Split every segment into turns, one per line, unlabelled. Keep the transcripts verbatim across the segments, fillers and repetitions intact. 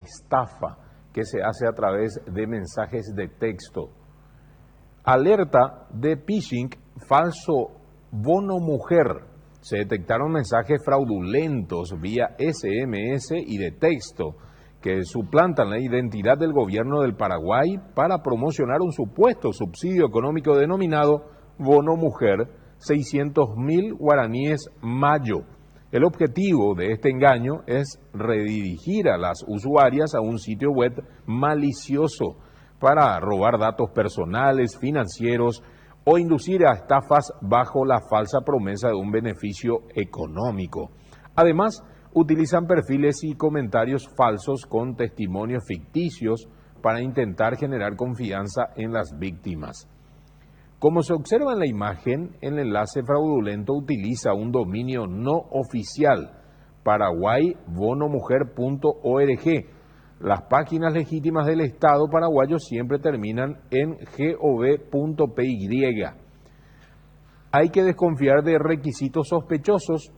estafa que se hace a través de mensajes de texto. Alerta de phishing, falso bono mujer. Se detectaron mensajes fraudulentos vía S M S y de texto que suplantan la identidad del gobierno del Paraguay para promocionar un supuesto subsidio económico denominado bono mujer, seiscientos mil guaraníes mayo. El objetivo de este engaño es redirigir a las usuarias a un sitio web malicioso para robar datos personales, financieros o inducir a estafas bajo la falsa promesa de un beneficio económico. Además, utilizan perfiles y comentarios falsos con testimonios ficticios para intentar generar confianza en las víctimas. Como se observa en la imagen, el enlace fraudulento utiliza un dominio no oficial, paraguay bono mujer punto org. Las páginas legítimas del Estado paraguayo siempre terminan en gov punto py. Hay que desconfiar de requisitos sospechosos.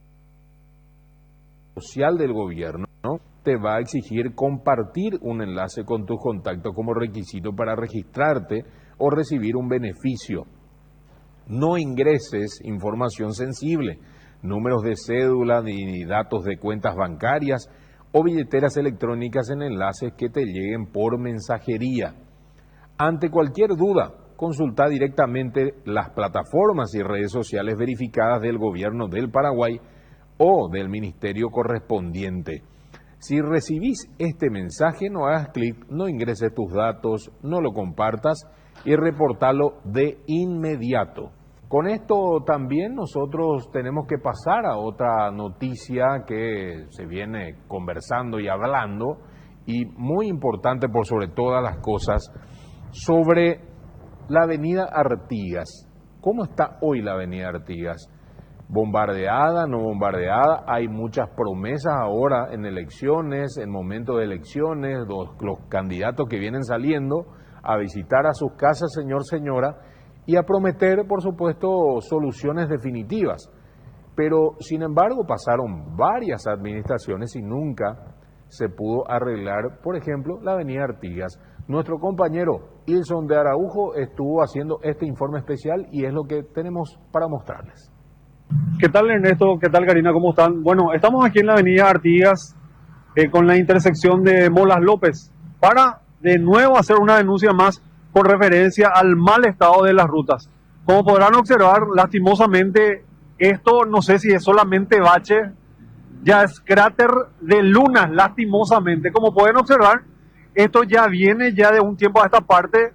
Social del gobierno, ¿no? Te va a exigir compartir un enlace con tus contactos como requisito para registrarte o recibir un beneficio. No ingreses información sensible, números de cédula ni datos de cuentas bancarias o billeteras electrónicas en enlaces que te lleguen por mensajería. Ante cualquier duda, consulta directamente las plataformas y redes sociales verificadas del gobierno del Paraguay o del ministerio correspondiente. Si recibís este mensaje, no hagas clic, no ingreses tus datos, no lo compartas y reportalo de inmediato. Con esto también nosotros tenemos que pasar a otra noticia que se viene conversando y hablando, y muy importante por sobre todas las cosas, sobre la avenida Artigas. ¿Cómo está hoy la avenida Artigas? Bombardeada, no bombardeada, hay muchas promesas ahora en elecciones, en momentos de elecciones, los, los candidatos que vienen saliendo a visitar a sus casas, señor, señora, y a prometer, por supuesto, soluciones definitivas. Pero, sin embargo, pasaron varias administraciones y nunca se pudo arreglar, por ejemplo, la avenida Artigas. Nuestro compañero Ilson de Araujo estuvo haciendo este informe especial y es lo que tenemos para mostrarles.
¿Qué tal, Ernesto? ¿Qué tal, Karina? ¿Cómo están? Bueno, estamos aquí en la avenida Artigas eh, con la intersección de Molas López para de nuevo hacer una denuncia más con referencia al mal estado de las rutas. Como podrán observar, lastimosamente, esto no sé si es solamente bache, ya es cráter de lunas, lastimosamente. Como pueden observar, esto ya viene ya de un tiempo a esta parte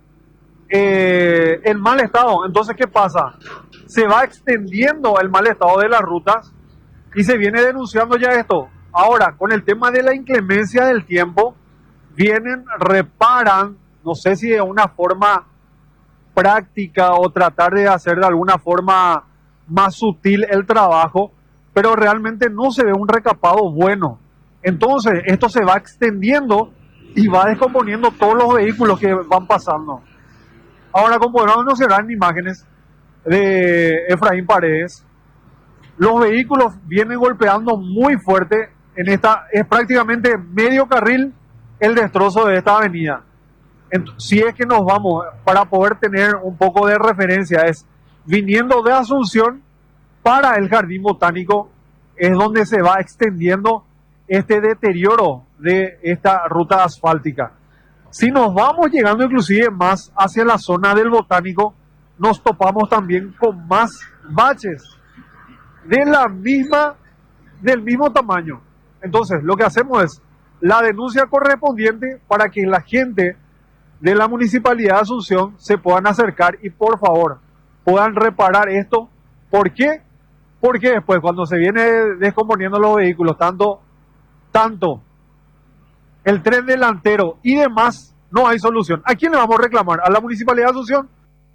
eh, en mal estado. Entonces, ¿qué pasa? Se va extendiendo el mal estado de las rutas y se viene denunciando ya esto. Ahora, con el tema de la inclemencia del tiempo, vienen, reparan, no sé si de una forma práctica o tratar de hacer de alguna forma más sutil el trabajo, pero realmente no se ve un recapado bueno. Entonces, esto se va extendiendo y va descomponiendo todos los vehículos que van pasando. Ahora, como podrán observar en imágenes de Efraín Paredes, los vehículos vienen golpeando muy fuerte en esta, es prácticamente medio carril el destrozo de esta avenida. Entonces, si es que nos vamos, para poder tener un poco de referencia, es viniendo de Asunción para el Jardín Botánico, es donde se va extendiendo este deterioro de esta ruta asfáltica. Si nos vamos llegando inclusive más hacia la zona del Botánico, nos topamos también con más baches de la misma, del mismo tamaño. Entonces, lo que hacemos es la denuncia correspondiente para que la gente de la Municipalidad de Asunción se puedan acercar y por favor puedan reparar esto. ¿Por qué? Porque después cuando se viene descomponiendo los vehículos, tanto, tanto el tren delantero y demás, no hay solución. ¿A quién le vamos a reclamar? ¿A la Municipalidad de Asunción?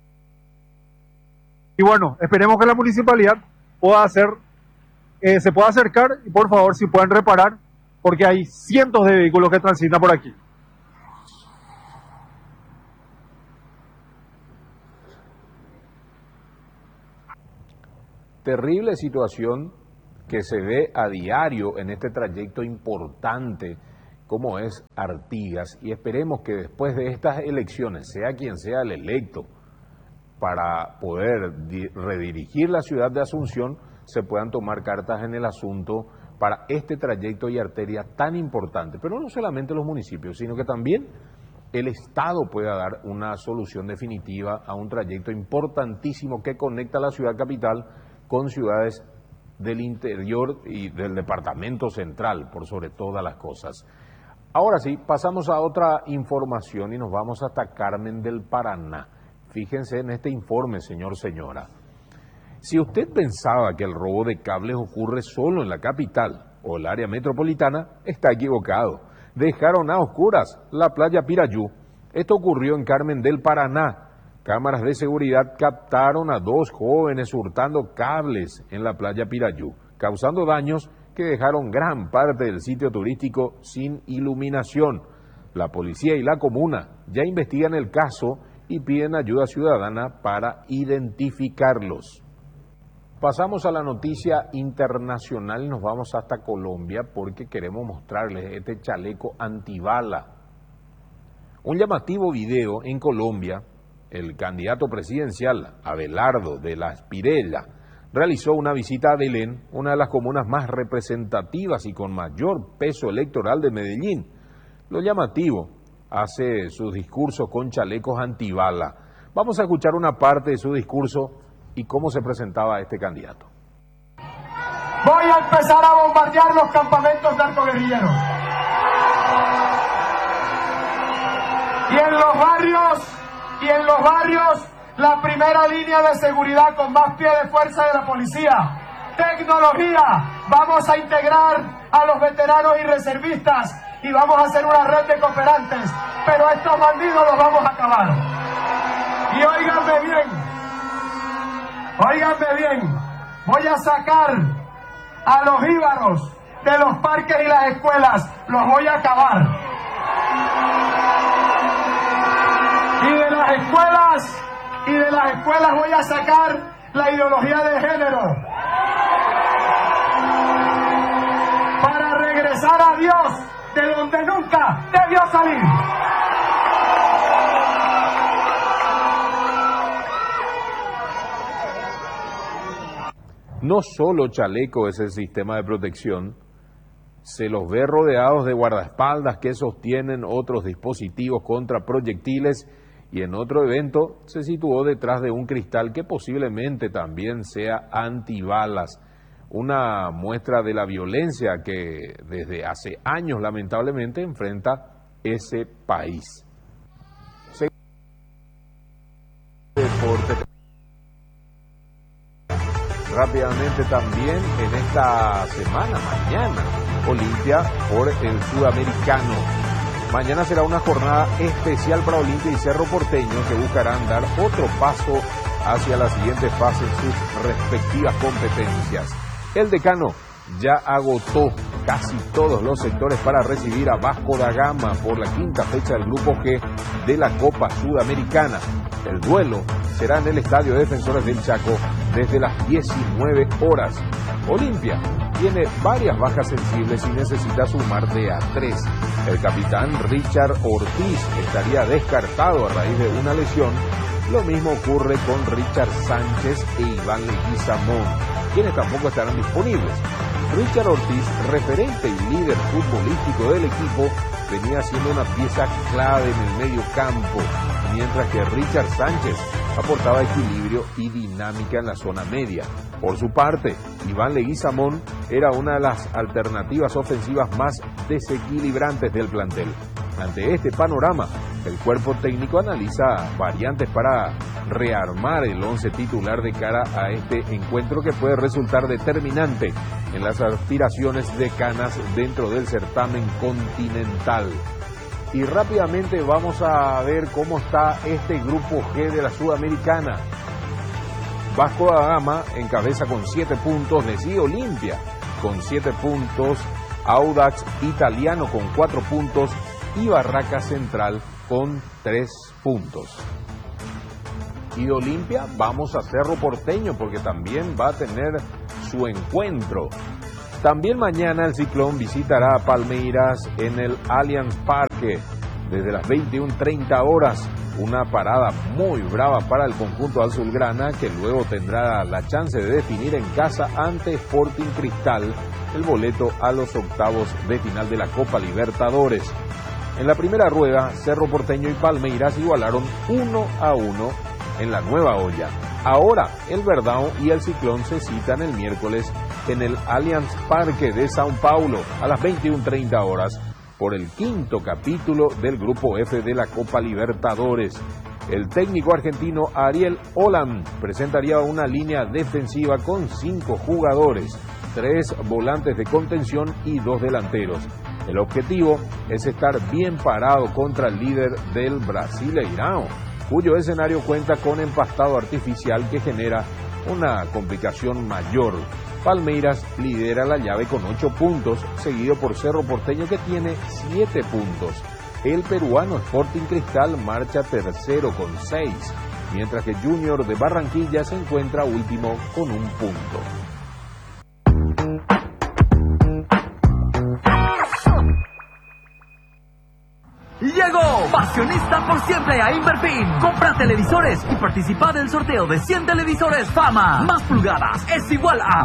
Y bueno, esperemos que la Municipalidad pueda hacer, eh, se pueda acercar y por favor si pueden reparar, porque hay cientos de vehículos que transitan por aquí.
Terrible situación que se ve a diario en este trayecto importante como es Artigas, y esperemos que después de estas elecciones, sea quien sea el electo, para poder redirigir la ciudad de Asunción, se puedan tomar cartas en el asunto para este trayecto y arteria tan importante. Pero no solamente los municipios, sino que también el Estado pueda dar una solución definitiva a un trayecto importantísimo que conecta la ciudad capital con ciudades del interior y del departamento central, por sobre todas las cosas. Ahora sí, pasamos a otra información y nos vamos hasta Carmen del Paraná. Fíjense en este informe, señor, señora. Si usted pensaba que el robo de cables ocurre solo en la capital o el área metropolitana, está equivocado. Dejaron a oscuras la playa Pirayú. Esto ocurrió en Carmen del Paraná. Cámaras de seguridad captaron a dos jóvenes hurtando cables en la playa Pirayú, causando daños que dejaron gran parte del sitio turístico sin iluminación. La policía y la comuna ya investigan el caso y piden ayuda ciudadana para identificarlos. Pasamos a la noticia internacional y nos vamos hasta Colombia porque queremos mostrarles este chaleco antibala. Un llamativo video en Colombia, el candidato presidencial Abelardo de la Espriella realizó una visita a Belén, una de las comunas más representativas y con mayor peso electoral de Medellín. Lo llamativo, hace sus discursos con chalecos antibala. Vamos a escuchar una parte de su discurso y cómo se presentaba este candidato.
Voy a empezar a bombardear los campamentos narcoguerrilleros. Y en los barrios, y en los barrios, la primera línea de seguridad con más pie de fuerza de la policía. Tecnología. Vamos a integrar a los veteranos y reservistas y vamos a hacer una red de cooperantes. Pero estos bandidos los vamos a acabar. Y óiganme bien, óiganme bien, voy a sacar a los jíbaros de los parques y las escuelas, los voy a acabar. Y de las escuelas, y de las escuelas voy a sacar la ideología de género. Para regresar a Dios de donde nunca debió salir.
No solo chaleco es el sistema de protección, se los ve rodeados de guardaespaldas que sostienen otros dispositivos contra proyectiles y en otro evento se situó detrás de un cristal que posiblemente también sea antibalas, una muestra de la violencia que desde hace años lamentablemente enfrenta ese país. Deporte. Rápidamente también en esta semana, mañana, Olimpia por el Sudamericano. Mañana será una jornada especial para Olimpia y Cerro Porteño que buscarán dar otro paso hacia la siguiente fase en sus respectivas competencias. El decano ya agotó casi todos los sectores para recibir a Vasco da Gama por la quinta fecha del Grupo G de la Copa Sudamericana. El duelo será en el Estadio Defensores del Chaco desde las diecinueve horas. Olimpia tiene varias bajas sensibles y necesita sumar de a tres. El capitán Richard Ortiz estaría descartado a raíz de una lesión. Lo mismo ocurre con Richard Sánchez e Iván Leguizamón, quienes tampoco estarán disponibles. Richard Ortiz, referente y líder futbolístico del equipo, venía siendo una pieza clave en el medio campo, mientras que Richard Sánchez aportaba equilibrio y dinámica en la zona media. Por su parte, Iván Leguizamón era una de las alternativas ofensivas más desequilibrantes del plantel. Ante este panorama, el cuerpo técnico analiza variantes para rearmar el once titular de cara a este encuentro que puede resultar determinante en las aspiraciones decanas dentro del certamen continental. Y rápidamente vamos a ver cómo está este Grupo G de la Sudamericana. Vasco da Gama encabeza con siete puntos, le sigue Olimpia con siete puntos, Audax Italiano con cuatro puntos y Barraca Central con tres puntos. Y de Olimpia vamos a Cerro Porteño porque también va a tener su encuentro. También mañana el Ciclón visitará a Palmeiras en el Allianz Parque desde las veintiuna treinta horas. Una parada muy brava para el conjunto azulgrana, que luego tendrá la chance de definir en casa ante Sporting Cristal el boleto a los octavos de final de la Copa Libertadores. En la primera rueda, Cerro Porteño y Palmeiras igualaron uno a uno en la Nueva Olla. Ahora el Verdão y el Ciclón se citan el miércoles en el Allianz Parque de São Paulo a las veintiuna treinta horas por el quinto capítulo del Grupo F de la Copa Libertadores. El técnico argentino Ariel Holland presentaría una línea defensiva con cinco jugadores, tres volantes de contención y dos delanteros. El objetivo es estar bien parado contra el líder del Brasileirão, cuyo escenario cuenta con empastado artificial que genera una complicación mayor. Palmeiras lidera la llave con ocho puntos, seguido por Cerro Porteño, que tiene siete puntos. El peruano Sporting Cristal marcha tercero con seis, mientras que Junior de Barranquilla se encuentra último con un punto.
Llegó Pasionista por siempre a Inverfin. Compra televisores y participa del sorteo de cien televisores Fama. Más pulgadas es igual a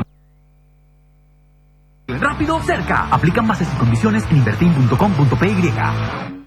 rápido cerca. Aplican bases y condiciones en inverfin punto com punto p y.